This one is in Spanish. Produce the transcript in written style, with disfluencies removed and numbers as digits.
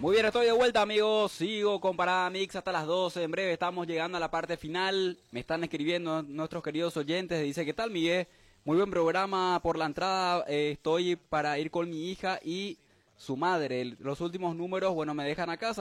Muy bien, estoy de vuelta, amigos. Sigo con Parada Mix hasta las 12. En breve estamos llegando a la parte final. Me están escribiendo nuestros queridos oyentes. Dice, ¿qué tal, Miguel? Muy buen programa por la entrada. Estoy para ir con mi hija y su madre. Los últimos números, bueno, me dejan a casa.